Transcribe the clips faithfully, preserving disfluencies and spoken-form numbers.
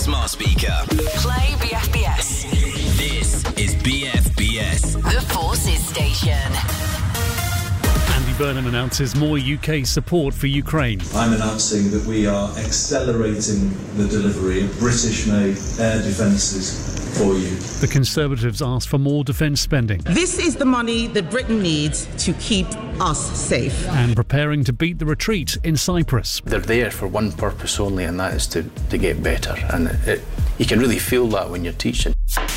smart speaker. Play B F B S. This is B F B S. The Forces Station. Andy Burnham announces more U K support for Ukraine. I'm announcing that we are accelerating the delivery of British-made air defences for you. The Conservatives asked for more defence spending. This is the money that Britain needs to keep us safe. And preparing to beat the retreat in Cyprus. They're there for one purpose only, and that is to, to get better. And it, it, you can really feel that when you're teaching.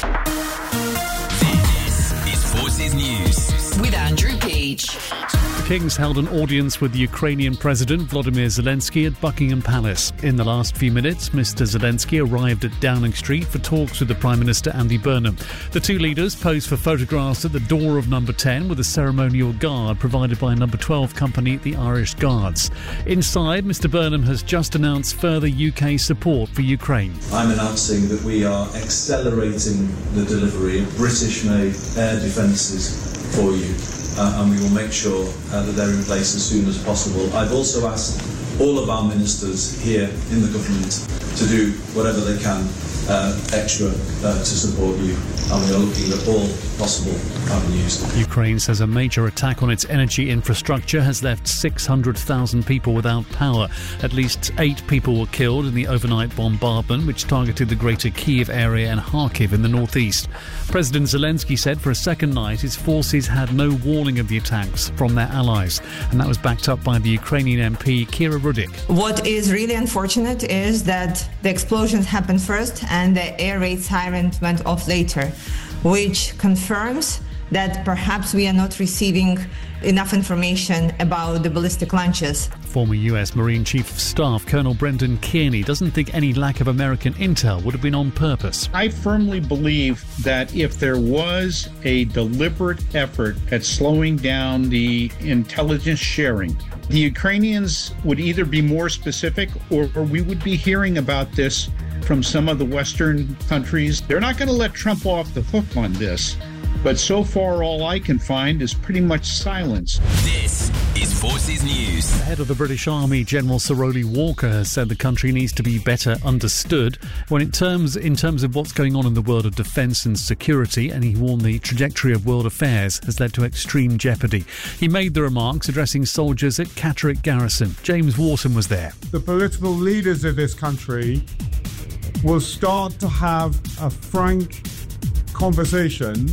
This is Forces News with Andrew Peach. The Kings held an audience with the Ukrainian President Volodymyr Zelensky at Buckingham Palace. In the last few minutes, Mister Zelensky arrived at Downing Street for talks with the Prime Minister Andy Burnham. The two leaders posed for photographs at the door of number ten with a ceremonial guard provided by number twelve company, the Irish Guards. Inside, Mister Burnham has just announced further U K support for Ukraine. I'm announcing that we are accelerating the delivery of British-made air defences for you. Uh, and we will make sure uh, that they're in place as soon as possible. I've also asked all of our ministers here in the government to do whatever they can uh, extra uh, to support you, and we are looking at all possible avenues. Ukraine says a major attack on its energy infrastructure has left six hundred thousand people without power. At least eight people were killed in the overnight bombardment, which targeted the greater Kyiv area and Kharkiv in the northeast. President Zelensky said for a second night his forces had no warning of the attacks from their allies, and that was backed up by the Ukrainian M P Kira Rudik. What is really unfortunate is that the explosions happened first and the air raid siren went off later, which confirms that perhaps we are not receiving enough information about the ballistic launches. Former U S Marine Chief of Staff Colonel Brendan Kearney doesn't think any lack of American intel would have been on purpose. I firmly believe that if there was a deliberate effort at slowing down the intelligence sharing, the Ukrainians would either be more specific or, or we would be hearing about this from some of the Western countries. They're not going to let Trump off the hook on this. But so far, all I can find is pretty much silence. This is Forces News. The head of the British Army, General Sir Rowley Walker, has said the country needs to be better understood when it terms in terms of what's going on in the world of defence and security, and he warned the trajectory of world affairs has led to extreme jeopardy. He made the remarks addressing soldiers at Catterick Garrison. James Wharton was there. The political leaders of this country will start to have a frank conversation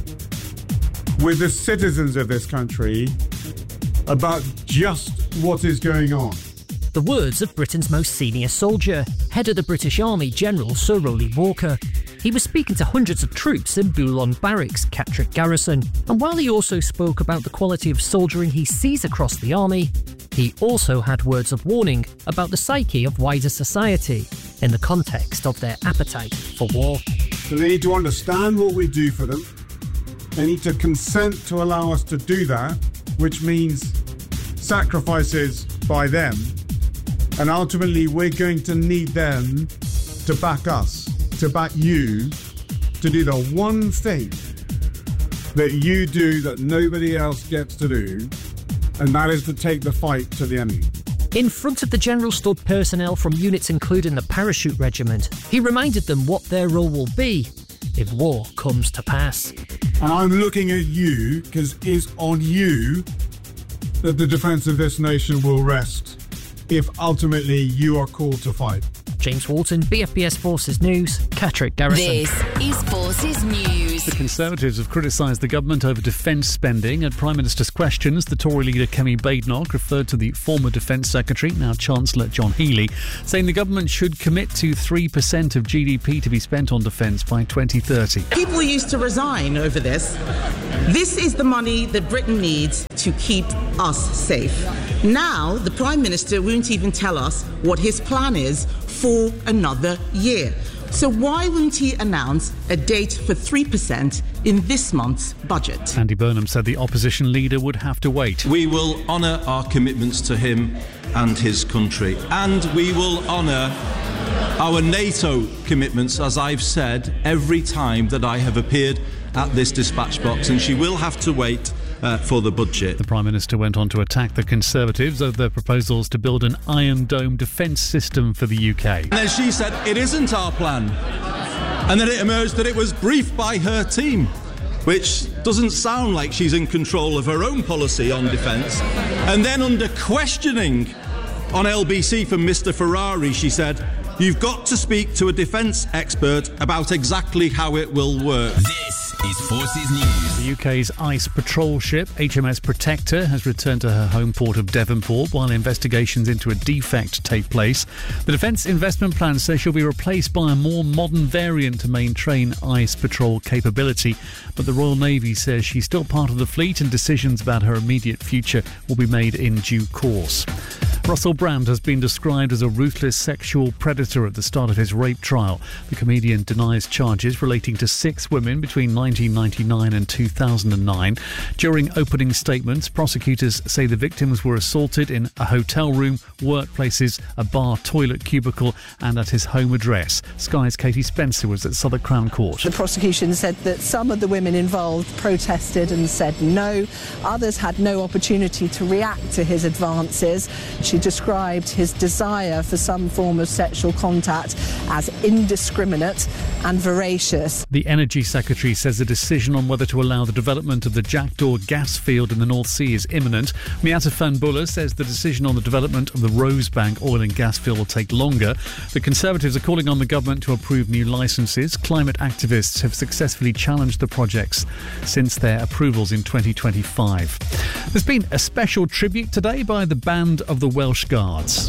with the citizens of this country about just what is going on. The words of Britain's most senior soldier, head of the British Army, General Sir Rowley Walker. He was speaking to hundreds of troops in Boulogne Barracks, Catterick Garrison, and while he also spoke about the quality of soldiering he sees across the army, he also had words of warning about the psyche of wider society in the context of their appetite for war. So they need to understand what we do for them. They need to consent to allow us to do that, which means sacrifices by them. And ultimately, we're going to need them to back us, to back you, to do the one thing that you do that nobody else gets to do, and that is to take the fight to the enemy. In front of the general stood personnel from units including the Parachute Regiment. He reminded them what their role will be if war comes to pass. And I'm looking at you because it's on you that the defence of this nation will rest if ultimately you are called to fight. James Walton, B F B S Forces News, Catterick Garrison. This is Forces News. The Conservatives have criticised the government over defence spending. At Prime Minister's questions, the Tory leader Kemi Badenoch referred to the former Defence Secretary, now Chancellor John Healey, saying the government should commit to three percent of G D P to be spent on defence by twenty thirty. People used to resign over this. This is the money that Britain needs to keep us safe. Now, the Prime Minister won't even tell us what his plan is for another year. So why wouldn't he announce a date for three percent in this month's budget? Andy Burnham said the opposition leader would have to wait. We will honour our commitments to him and his country, and we will honour our NATO commitments, as I've said every time that I have appeared at this dispatch box, and she will have to wait uh, for the budget. The Prime Minister went on to attack the Conservatives over their proposals to build an Iron Dome defence system for the U K. And then she said, it isn't our plan. And then it emerged that it was briefed by her team, which doesn't sound like she's in control of her own policy on defence. And then under questioning on L B C from Mister Ferrari, she said, you've got to speak to a defence expert about exactly how it will work. This is Forces News. The U K's ice patrol ship, H M S Protector, has returned to her home port of Devonport while investigations into a defect take place. The Defence Investment Plan says she'll be replaced by a more modern variant to maintain ice patrol capability, but the Royal Navy says she's still part of the fleet and decisions about her immediate future will be made in due course. Russell Brand has been described as a ruthless sexual predator at the start of his rape trial. The comedian denies charges relating to six women between nineteen ninety-nine and two thousand nine. During opening statements, prosecutors say the victims were assaulted in a hotel room, workplaces, a bar toilet cubicle and at his home address. Sky's Katie Spencer was at Southwark Crown Court. The prosecution said that some of the women involved protested and said no. Others had no opportunity to react to his advances. She described his desire for some form of sexual contact as indiscriminate and voracious. The Energy Secretary says the decision on whether to allow the development of the Jackdaw gas field in the North Sea is imminent. Miatta Fahnbulleh says the decision on the development of the Rosebank oil and gas field will take longer. The Conservatives are calling on the government to approve new licences. Climate activists have successfully challenged the projects since their approvals in twenty twenty-five. There's been a special tribute today by the Band of the Welsh Guards.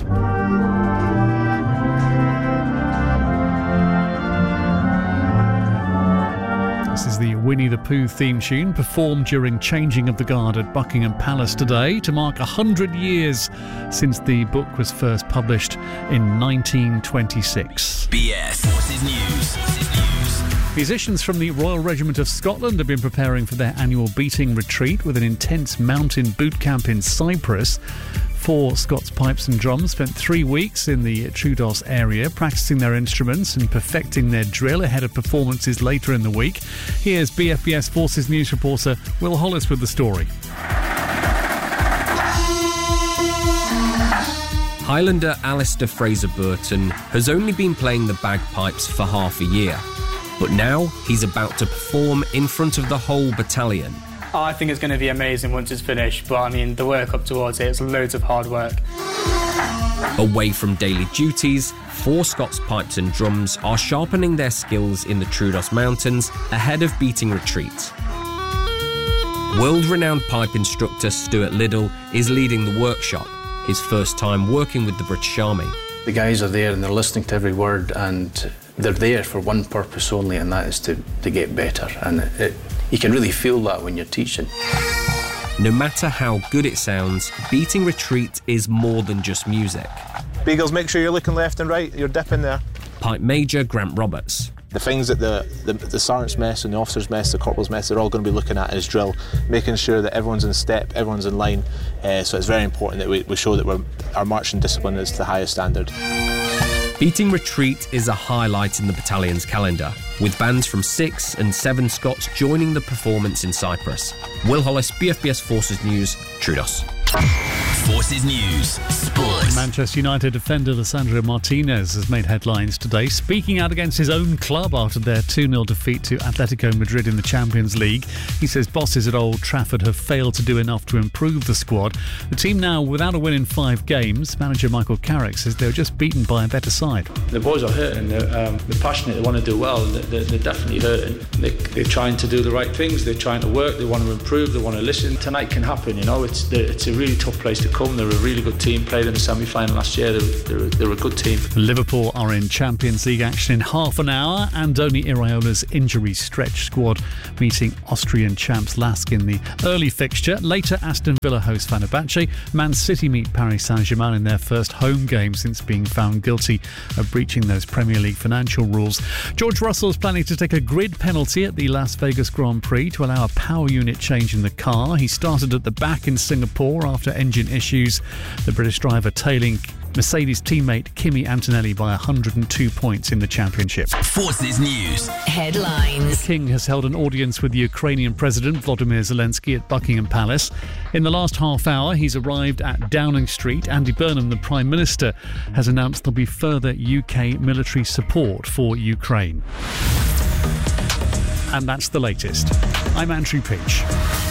This is the Winnie the Pooh theme tune performed during changing of the guard at Buckingham Palace today to mark one hundred years since the book was first published in nineteen twenty-six. B S Forces News. Forces News. Musicians from the Royal Regiment of Scotland have been preparing for their annual beating retreat with an intense mountain boot camp in Cyprus. Four Scots Pipes and Drums spent three weeks in the Troodos area practicing their instruments and perfecting their drill ahead of performances later in the week. Here's B F B S Forces News reporter Will Hollis with the story. Highlander Alistair Fraser-Burton has only been playing the bagpipes for half a year, but now he's about to perform in front of the whole battalion. I think it's going to be amazing once it's finished, but I mean, the work up towards it, it's loads of hard work. Away from daily duties, four Scots Pipes and Drums are sharpening their skills in the Troodos Mountains ahead of beating retreat. World-renowned pipe instructor Stuart Liddell is leading the workshop, his first time working with the British Army. The guys are there and they're listening to every word and they're there for one purpose only, and that is to, to get better. And it, it, you can really feel that when you're teaching. No matter how good it sounds, beating retreat is more than just music. Beagles, make sure you're looking left and right, you're dipping there. Pipe Major Grant Roberts. The things that the, the, the sergeant's mess and the officer's mess, the corporal's mess, they're all going to be looking at is drill, making sure that everyone's in step, everyone's in line. Uh, so it's very important that we, we show that we're, our marching discipline is to the highest standard. Beating retreat is a highlight in the battalion's calendar, with bands from six and seven Scots joining the performance in Cyprus. Will Hollis, B F B S Forces News, Troodos. Forces News. Sports. Manchester United defender Lisandro Martinez has made headlines today, speaking out against his own club after their two nil defeat to Atletico Madrid in the Champions League. He says bosses at Old Trafford have failed to do enough to improve the squad. The team now without a win in five games. Manager Michael Carrick says they were just beaten by a better side. The boys are hurting. They're, um, they're passionate. They want to do well. They're, they're definitely hurting. They, they're trying to do the right things. They're trying to work. They want to improve. They want to listen. Tonight can happen. You know, it's it's a really tough place to come. They're a really good team. Played in the semi-final last year. They're, they're, they're a good team. Liverpool are in Champions League action in half an hour. Andoni Iraola's injury stretch squad meeting Austrian champs Lask in the early fixture. Later, Aston Villa host Fenerbahce. Man City meet Paris Saint-Germain in their first home game since being found guilty of breaching those Premier League financial rules. George Russell's planning to take a grid penalty at the Las Vegas Grand Prix to allow a power unit change in the car. He started at the back in Singapore after engine issues. The British driver tailing Mercedes teammate Kimi Antonelli by one hundred two points in the championship. Forces News. Headlines. The King has held an audience with the Ukrainian President Volodymyr Zelensky at Buckingham Palace. In the last half hour, he's arrived at Downing Street. Andy Burnham, the Prime Minister, has announced there'll be further U K military support for Ukraine. And that's the latest. I'm Andrew Peach.